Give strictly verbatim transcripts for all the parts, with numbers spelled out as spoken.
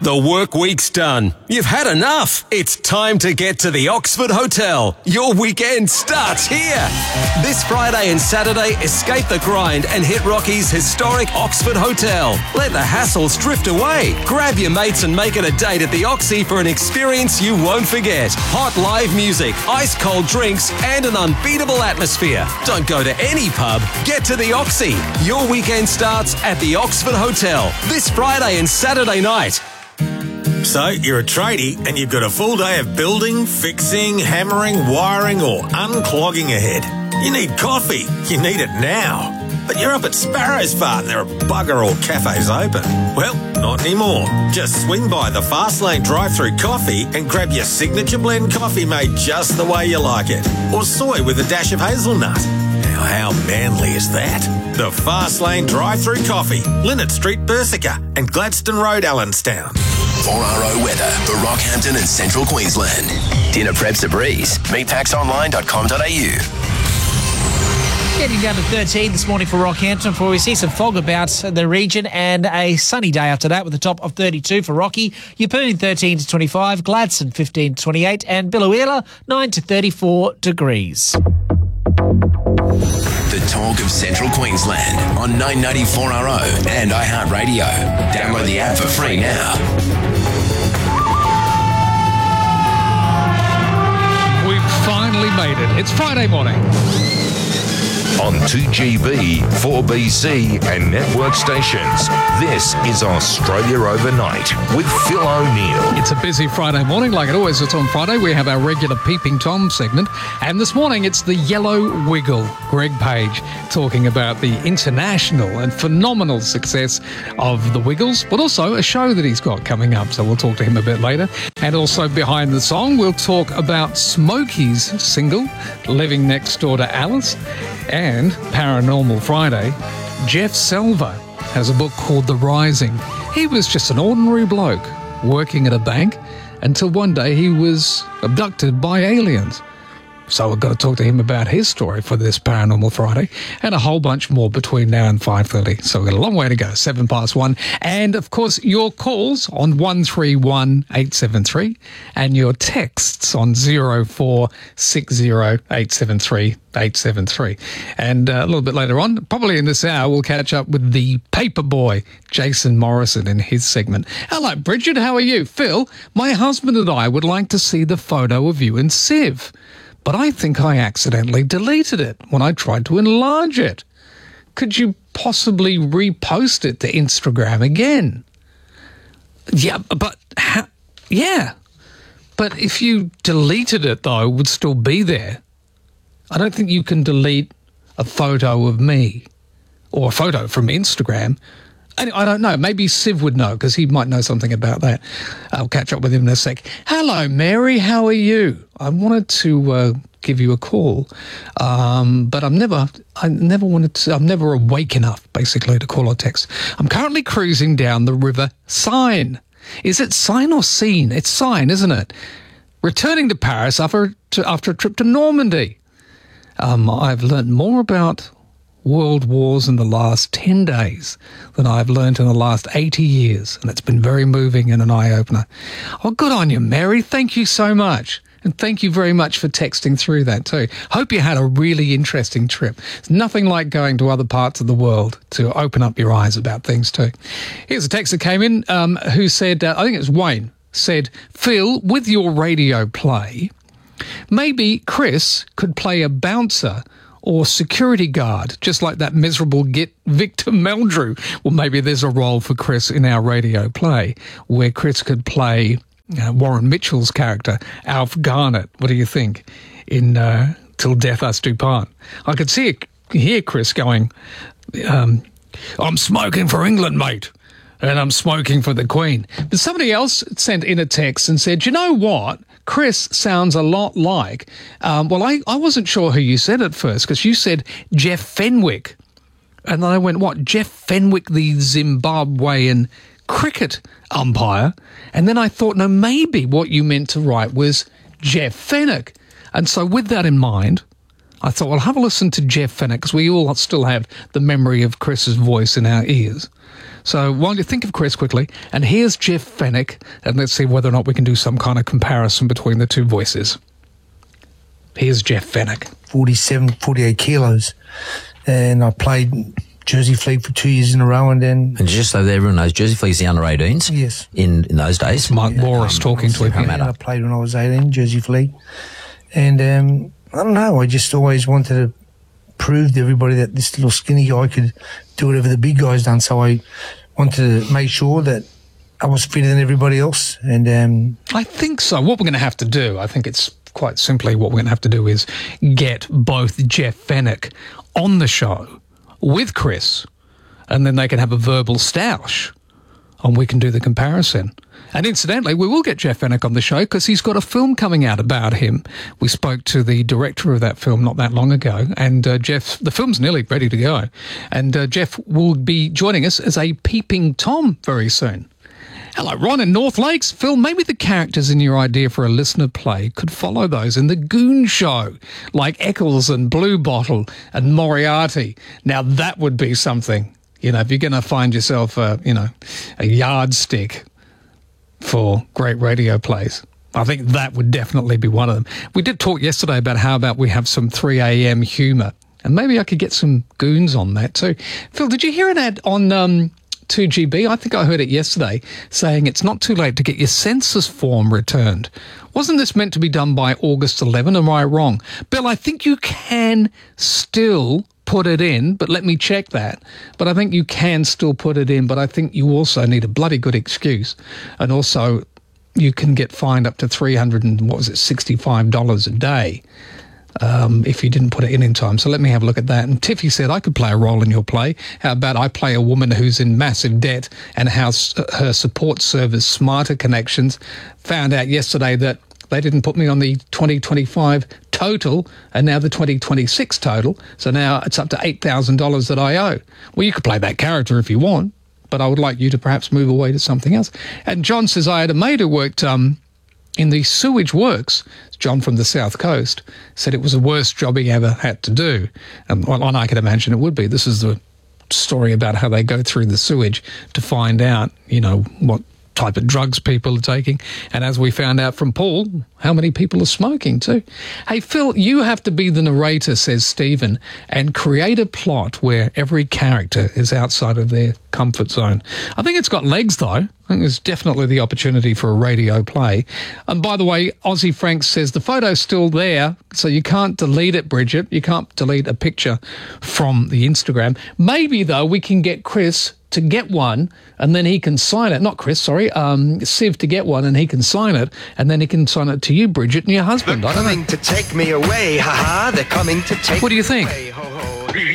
The work week's done. You've had enough. It's time to get to the Oxford Hotel. Your weekend starts here. This Friday and Saturday, escape the grind and hit Rocky's historic Oxford Hotel. Let the hassles drift away. Grab your mates and make it a date at the Oxy for an experience you won't forget. Hot live music, ice-cold drinks, and an unbeatable atmosphere. Don't go to any pub. Get to the Oxy. Your weekend starts at the Oxford Hotel this Friday and Saturday night. So, you're a tradie and you've got a full day of building, fixing, hammering, wiring or unclogging ahead. You need coffee. You need it now. But you're up at Sparrow's Fart and there are bugger all cafes open. Well, not anymore. Just swing by the Fastlane drive-through coffee and grab your signature blend coffee made just the way you like it. Or soy with a dash of hazelnut. Now, how manly is that? The Fastlane drive-through coffee, Linnet Street, Bersica and Gladstone Road, Allenstown. four R O weather for Rockhampton and Central Queensland. Dinner prep's a breeze. meat packs online dot com dot a u. Getting down to thirteen this morning for Rockhampton before we see some fog about the region and a sunny day after that with a top of thirty-two for Rocky. Yeppoon thirteen to twenty-five, Gladstone fifteen to twenty-eight and Biloela nine to thirty-four degrees. The talk of Central Queensland on nine ninety-four R O and iHeartRadio. Download the app for free now. We've finally made it. It's Friday morning. On two G B, four B C and network stations, this is Australia Overnight with Phil O'Neill. It's a busy Friday morning, like it always is on Friday. We have our regular Peeping Tom segment, and this morning it's the Yellow Wiggle. Greg Page talking about the international and phenomenal success of the Wiggles, but also a show that he's got coming up, so we'll talk to him a bit later. And also behind the song, we'll talk about Smokey's single, Living Next Door to Alice. And Paranormal Friday, Jeff Selva has a book called The Rising. He was just an ordinary bloke working at a bank until one day he was abducted by aliens. So we've got to talk to him about his story for this Paranormal Friday and a whole bunch more between now and five thirty. So we've got a long way to go, seven past one. And, of course, your calls on one three one eight seven three and your texts on zero four six zero eight seven three eight seven three. And uh, a little bit later on, probably in this hour, we'll catch up with the paper boy, Jason Morrison, in his segment. Hello, Bridget. How are you? Phil, my husband and I would like to see the photo of you and Siv. But I think I accidentally deleted it when I tried to enlarge it. Could you possibly repost it to Instagram again? Yeah, but ha- yeah. But if you deleted it, though, it would still be there. I don't think you can delete a photo of me or a photo from Instagram. I don't know. Maybe Siv would know because he might know something about that. I'll catch up with him in a sec. Hello, Mary. How are you? I wanted to uh, give you a call, um, but I'm never. I never wanted to. I'm never awake enough, basically, to call or text. I'm currently cruising down the River Seine. Is it Seine or Seine? It's Seine, isn't it? Returning to Paris after to, after a trip to Normandy. Um, I've learnt more about world wars in the last ten days than I've learnt in the last eighty years, and it's been very moving and an eye-opener. Oh, good on you, Mary. Thank you so much. And thank you very much for texting through that too. Hope you had a really interesting trip. It's nothing like going to other parts of the world to open up your eyes about things too. Here's a text that came in um, who said, uh, I think it's Wayne, said, Phil, with your radio play, maybe Chris could play a bouncer or security guard, just like that miserable git Victor Meldrew. Well, maybe there's a role for Chris in our radio play where Chris could play uh, Warren Mitchell's character, Alf Garnett. What do you think? In uh, Till Death Us Do Part. I could see it, hear Chris going, um, I'm smoking for England, mate, and I'm smoking for the Queen. But somebody else sent in a text and said, you know what? Chris sounds a lot like, um, well, I, I wasn't sure who you said at first because you said Jeff Fenwick. And then I went, what, Jeff Fenwick, the Zimbabwean cricket umpire? And then I thought, no, maybe what you meant to write was Jeff Fenwick. And so with that in mind, I thought, well, have a listen to Jeff Fenwick because we all still have the memory of Chris's voice in our ears. So while you think of Chris quickly, and here's Jeff Fenwick, and let's see whether or not we can do some kind of comparison between the two voices. Here's Jeff Fenwick. forty-seven, forty-eight kilos. And I played Jersey Fleet for two years in a row, and then... And just so that everyone knows, Jersey Fleet's the under eighteens. Yes. In, in those days. Mike Yeah, Morris um, talking to him. Yeah, I played when I was eighteen, Jersey Fleet. And um, I don't know, I just always wanted to prove to everybody that this little skinny guy could do whatever the big guy's done. So I wanted to make sure that I was fitter than everybody else. And um, I think so. What we're going to have to do, I think it's quite simply what we're going to have to do is get both Jeff Fenwick on the show with Chris, and then they can have a verbal stoush, and we can do the comparison. And incidentally, we will get Jeff Fenwick on the show because he's got a film coming out about him. We spoke to the director of that film not that long ago, and uh, Jeff, the film's nearly ready to go. And uh, Jeff will be joining us as a peeping Tom very soon. Hello, Ron in North Lakes. Phil, maybe the characters in your idea for a listener play could follow those in the Goon Show, like Eccles and Blue Bottle and Moriarty. Now, that would be something. You know, if you're going to find yourself, a, you know, a yardstick for great radio plays, I think that would definitely be one of them. We did talk yesterday about how about we have some three a.m. humour, and maybe I could get some goons on that too. Phil, did you hear an ad on... Um, two G B, I think I heard it yesterday, saying it's not too late to get your census form returned. Wasn't this meant to be done by August eleventh? Am I wrong? Bill, I think you can still put it in, but let me check that. But I think you can still put it in, but I think you also need a bloody good excuse. And also, you can get fined up to three hundred and, what was it, sixty-five dollars a day. Um, if you didn't put it in in time. So let me have a look at that. And Tiffy said, I could play a role in your play. How about I play a woman who's in massive debt and how her support service, Smarter Connections, found out yesterday that they didn't put me on the twenty twenty-five total and now the twenty twenty-six total. So now it's up to eight thousand dollars that I owe. Well, you could play that character if you want, but I would like you to perhaps move away to something else. And John says, I had a mate who worked... Um, in the sewage works. John from the South Coast said it was the worst job he ever had to do. And, well, and I can imagine it would be. This is the story about how they go through the sewage to find out, you know, what type of drugs people are taking. And as we found out from Paul, how many people are smoking too. Hey, Phil, you have to be the narrator, says Stephen, and create a plot where every character is outside of their comfort zone. I think it's got legs, though. I think there's definitely the opportunity for a radio play. And by the way, Aussie Frank says the photo's still there, so you can't delete it, Bridget. You can't delete a picture from the Instagram. Maybe, though, we can get Chris to get one, and then he can sign it. Not Chris, sorry, um, Siv to get one, and he can sign it, and then he can sign it to you, Bridget, and your husband. They're I don't coming know. to take me away, haha. They're coming to take What do you think? me away, ho ho.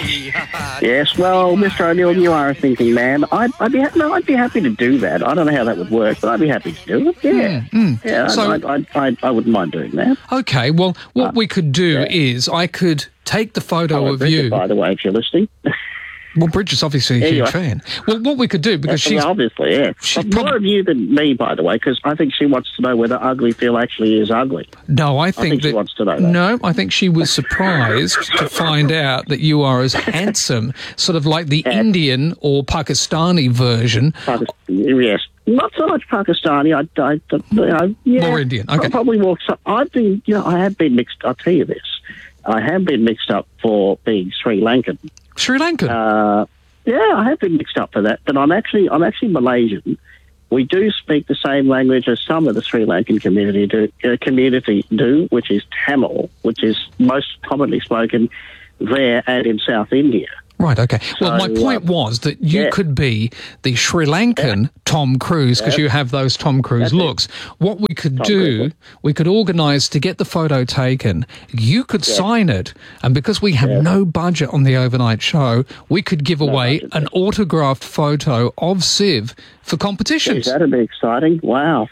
Yes, well, Mister O'Neill, you are a thinking man. I'd, I'd be ha- no, I'd be happy to do that. I don't know how that would work, but I'd be happy to do it. Yeah, Mm, mm. yeah. So- I, I, I, I wouldn't mind doing that. Okay, well, what Uh, we could do yeah. is I could take the photo Hello, of Bridget, you. by the way, if you're listening. Well, Bridget's obviously a There you huge are. fan. Well, what we could do, because Well, she's... obviously, yeah. she's But prob- more of you than me, by the way, because I think she wants to know whether ugly Phil actually is ugly. No, I think, think that... she wants to know that. No, I think she was surprised to find out that you are as handsome, sort of like the Indian or Pakistani version. Pakistan, yes. Not so much Pakistani. I, I, you know, yeah, More Indian, okay. I probably more. So I've been, you know, I have been mixed. I'll tell you this. I have been mixed up for being Sri Lankan. Sri Lankan? Uh, yeah, I have been mixed up for that. But I'm actually, I'm actually Malaysian. We do speak the same language as some of the Sri Lankan community do, uh, community do, which is Tamil, which is most commonly spoken there and in South India. Right, okay. Well, my So, point uh, was that you yeah. could be the Sri Lankan Tom Cruise, because you have those Tom Cruise That's it. looks. What we could Tom do, Cruise. we could organise to get the photo taken. You could sign it, and because we have Yeah. no budget on the overnight show, we could give away budget, an autographed photo of Siv for competitions. Geez, that'd be exciting. Wow.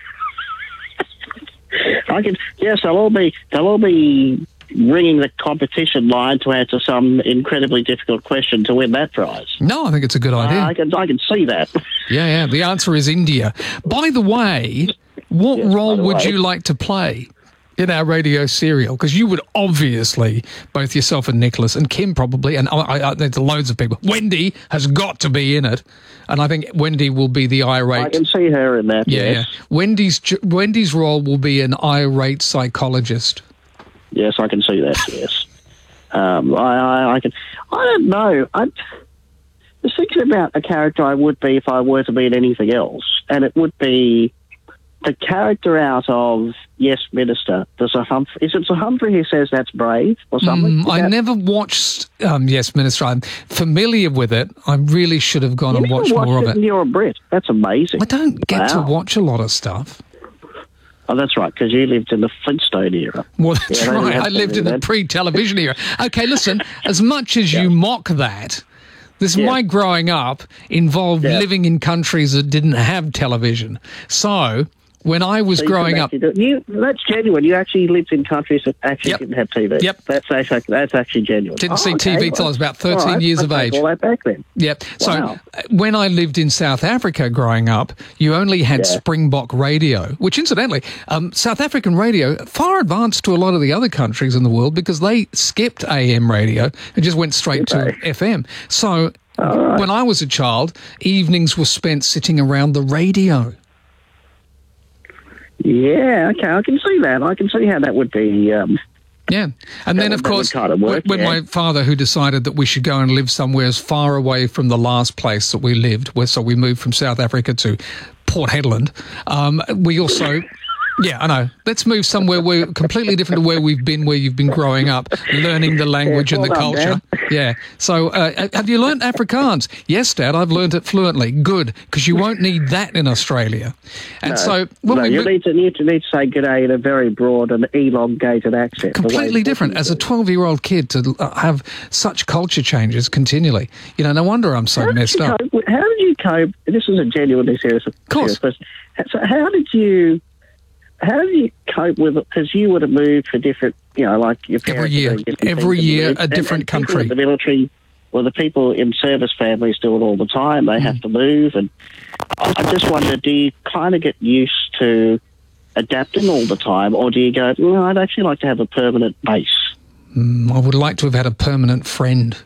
I can, yes, they'll all be, they'll all be ringing the competition line to answer some incredibly difficult question to win that prize. No, I think it's a good idea. Uh, I can, I can see that. Yeah, yeah. The answer is India. By the way, what Yes, by role the would way. you like to play? in our radio serial? Because you would obviously, both yourself and Nicholas and Kim probably, and I, I, there's loads of people. Wendy has got to be in it, and I think Wendy will be the irate. I can see her in that. Yeah, yes. yeah. Wendy's Wendy's role will be an irate psychologist. Yes, I can see that. Yes, um, I, I, I can. I don't know. I was thinking about a character I would be if I were to be in anything else, and it would be the character out of Yes Minister. There's a Humphrey. Is it Sir Humphrey who says that's brave or something? Mm, I that? never watched um, Yes Minister. I'm familiar with it. I really should have gone You and watched watched more it of and it. You're a Brit. That's amazing. I don't get Wow. to watch a lot of stuff. Oh, that's right, because you lived in the Flintstone era. Well, that's Yeah, they right. had I lived in the something pre-television era. Okay, listen, as much as you mock that, this Yeah. my growing up involved Yeah. living in countries that didn't have television. So when I was So you growing could up... actually do it. You, that's genuine. You actually lived in countries that actually Yep. didn't have T V. Yep. That's actually, that's actually genuine. Didn't Oh, see okay. T V till I was about thirteen All right. years I of take age. all that back then. Yep. So Wow. uh, when I lived in South Africa growing up, you only had Yeah. Springbok radio, which incidentally, um, South African radio, far advanced to a lot of the other countries in the world because they skipped A M radio and just went straight to Okay. F M. So right. when I was a child, evenings were spent sitting around the radio. Yeah, okay, I can see that. I can see how that would be. Um, Yeah. And then, would- of that would course, kind of work, when yeah. my father, who decided that we should go and live somewhere as far away from the last place that we lived, where so we moved from South Africa to Port Hedland, um, we also... Yeah, I know. Let's move somewhere where completely different to where we've been, where you've been growing up, learning the language Yeah, and the well done, culture. Yeah. So, uh, have you learnt Afrikaans? Yes, Dad, I've learnt it fluently. Good, because you won't need that in Australia. And no, so, when no, we you mo- need to, need to need to say good day in a very broad and elongated accent. the way completely it's different as a talking to twelve-year-old kid to uh, have such culture changes continually. You know, no wonder I'm so How did messed you up. cope with- How did you cope? This is a genuinely serious, course. serious question. So how did you, how did you cope with it? Because you would have moved for different, you know, like your parents Every year. doing different Every things, year and- a and- different and people country. in the military, well, the people in service families do it all the time. They Mm. have to move, and I I just wonder, do you kind of get used to adapting all the time, or do you go, well, I'd actually like to have a permanent base? Mm, I would like to have had a permanent friend.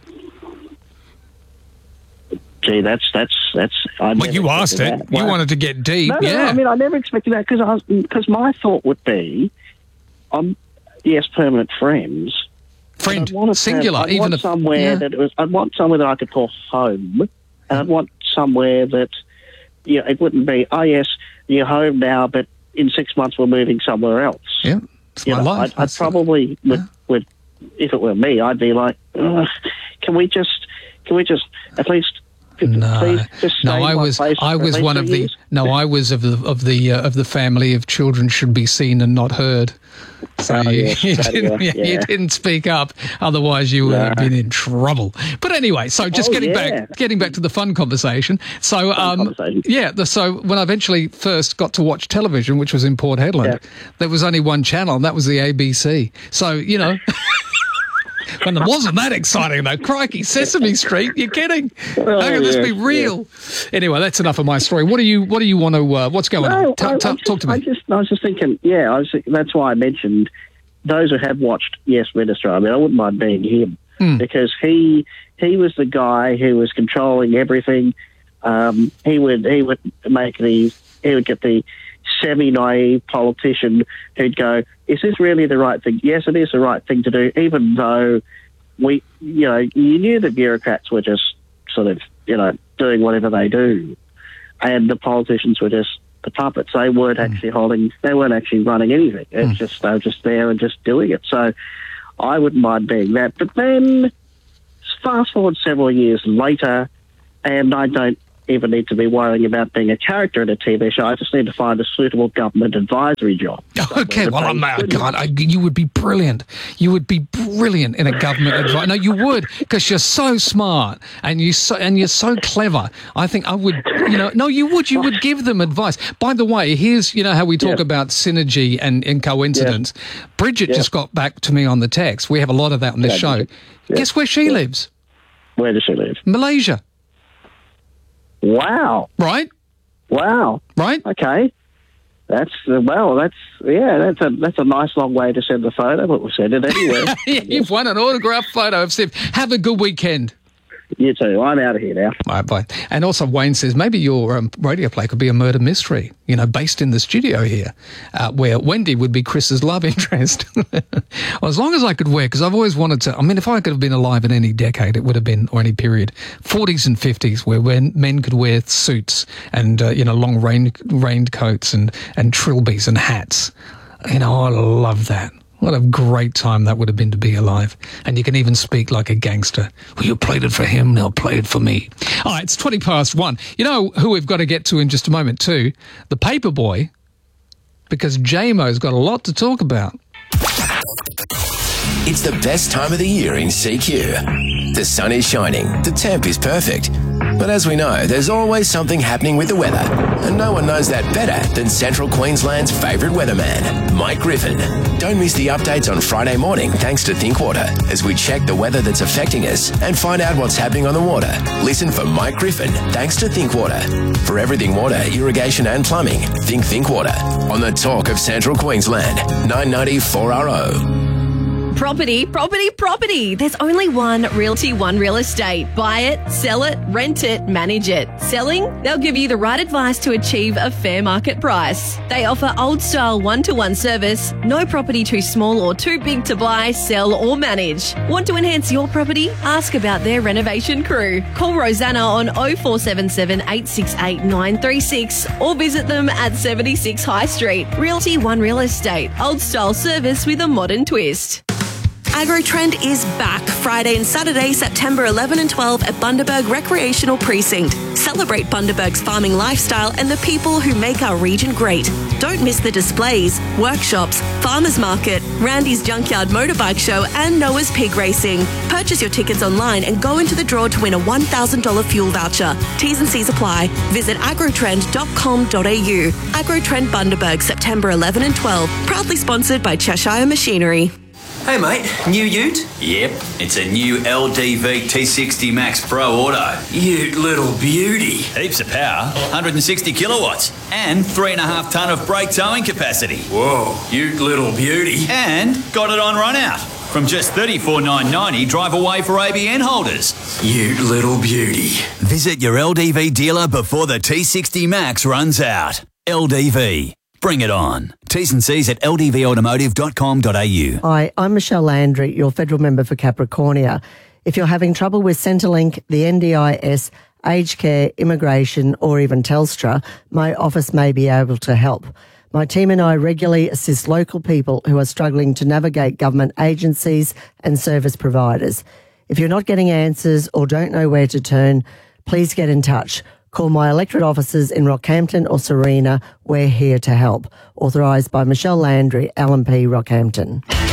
Gee, that's that's that's. I Well, never you asked it. expected that. You Wow. wanted to get deep. No, no, yeah. I mean, I never expected that because because my thought would be, um, yes, permanent friends. Friend, I'd want a singular, I'd even want a- somewhere yeah. that it was. I'd want somewhere that I could call home, and I'd want somewhere that, you know, it wouldn't be. Oh yes, you're home now, but in six months we're moving somewhere else. Yeah, it's You my know, life. I'd, I'd That's- probably would, would, if it were me, I'd be like, "Ugh, can we just, can we just at least. No, Please just no, stay in I my was, place I for at was least one two of the, years. no, I was of the, of the, uh, of the family of children should be seen and not heard. So Oh, you, yes, you, so do didn't, I, you yeah. didn't speak up, otherwise you would have No. been in trouble. But anyway, so just Oh, getting yeah. back, getting back to the fun conversation. So, um, conversation. yeah, the, so when I eventually first got to watch television, which was in Port Hedland, Yeah. there was only one channel, and that was the A B C. So you know. When it wasn't that exciting though. Crikey, Sesame Street, you're kidding. Oh, How can this yes, be real? Anyway, that's enough of my story. What do you what do you want to uh, what's going No, on? T- I, t- I just, talk to me. I just, I was just thinking. Yeah, I was. That's why I mentioned those who have watched Yes Minister. I mean, I wouldn't mind being him Mm. because he he was the guy who was controlling everything. Um, he would he would make the he would get the semi-naive politician who'd go, "Is this really the right thing?" Yes, it is the right thing to do, even though we, you know, you knew the bureaucrats were just sort of, you know, doing whatever they do, and the politicians were just the puppets. They weren't Mm. actually holding, they weren't actually running anything. It's just they were just there and just doing it. So I wouldn't mind being that. But then fast forward several years later, and I don't even need to be worrying about being a character in a T V show. I just need to find a suitable government advisory job. Okay, well, I'm uh, Good. God, I, you would be brilliant. You would be brilliant in a government advice. No, you would, because you're so smart and you so and you're so clever. I think I would, you know, no, you would. You would give them advice. By the way, here's, you know, how we talk Yeah. about synergy and, and coincidence. Bridget Yeah. just got back to me on the text. We have a lot of that on this Yeah, show. Bridget. Yeah. Guess where she Yeah. lives? Where does she live? Malaysia. Wow. Right? Wow. Right? Okay. That's uh, well. That's yeah. That's a that's a nice long way to send the photo, but we'll send it anywhere. yeah, you've won an autographed photo of Steve. Have a good weekend. You too. I'm out of here now. Bye bye. And also, Wayne says maybe your um, radio play could be a murder mystery. You know, based in the studio here, uh, where Wendy would be Chris's love interest. Well, as long as I could wear, because I've always wanted to. I mean, if I could have been alive in any decade, it would have been, or any period, forties and fifties, where when men could wear suits and uh, you know long rain raincoats and and trilbies and hats. You know, I love that. What a great time that would have been to be alive. And you can even speak like a gangster. Well, you played it for him, now play it for me. All right, it's twenty past one. You know who we've got to get to in just a moment too? The Paperboy, because J-Mo's got a lot to talk about. It's the best time of the year in C Q. The sun is shining, the temp is perfect. But as we know, there's always something happening with the weather. And no one knows that better than Central Queensland's favourite weatherman, Mike Griffin. Don't miss the updates on Friday morning thanks to Thinkwater as we check the weather that's affecting us and find out what's happening on the water. Listen for Mike Griffin thanks to Thinkwater. For everything water, irrigation and plumbing, think Thinkwater. On the talk of Central Queensland, nine ninety four R O. Property, property, property. There's only one Realty One Real Estate. Buy it, sell it, rent it, manage it. Selling? They'll give you the right advice to achieve a fair market price. They offer old-style one-to-one service. No property too small or too big to buy, sell or manage. Want to enhance your property? Ask about their renovation crew. Call Rosanna on oh four seven seven, eight six eight, nine three six or visit them at seventy-six High Street. Realty One Real Estate. Old-style service with a modern twist. AgroTrend is back Friday and Saturday, September eleventh and twelfth at Bundaberg Recreational Precinct. Celebrate Bundaberg's farming lifestyle and the people who make our region great. Don't miss the displays, workshops, farmers market, Randy's Junkyard Motorbike Show and Noah's Pig Racing. Purchase your tickets online and go into the draw to win a one thousand dollars fuel voucher. T's and C's apply. Visit agrotrend dot com dot a u. AgroTrend Bundaberg, September eleventh and twelfth. Proudly sponsored by Cheshire Machinery. Hey mate, new ute? Yep, it's a new L D V T sixty Max Pro Auto. Ute little beauty. Heaps of power, one hundred sixty kilowatts, and three and a half tonne of brake towing capacity. Whoa, ute little beauty. And got it on run out. From just thirty-four thousand nine hundred ninety dollars, drive away for A B N holders. Ute little beauty. Visit your L D V dealer before the T sixty Max runs out. L D V. Bring it on. T's and C's at l d v automotive dot com dot a u. Hi, I'm Michelle Landry, your federal member for Capricornia. If you're having trouble with Centrelink, the N D I S, aged care, immigration, or even Telstra, my office may be able to help. My team and I regularly assist local people who are struggling to navigate government agencies and service providers. If you're not getting answers or don't know where to turn, please get in touch. Call my electorate offices in Rockhampton or Serena. We're here to help. Authorised by Michelle Landry, L M P Rockhampton.